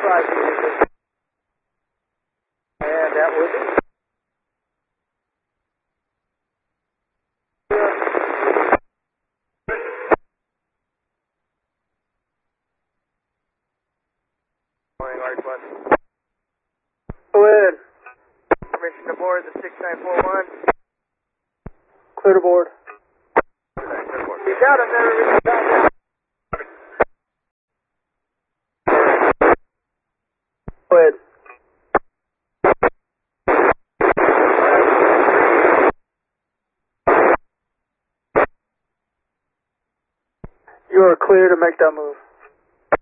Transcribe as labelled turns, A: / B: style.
A: And that would be. Morning, request.
B: Go ahead.
A: Permission to board the 6941.
B: Clear to board.
A: He's out of there.
B: Go ahead. You are clear to make that move.